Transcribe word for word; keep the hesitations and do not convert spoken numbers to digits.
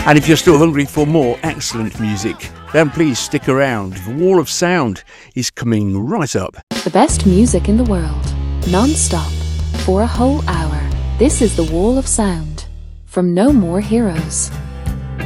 And if you're still hungry for more excellent music, then please stick around. The Wall of Sound is coming right up. The best music in the world, non-stop, for a whole hour. This is The Wall of Sound from No More Heroes.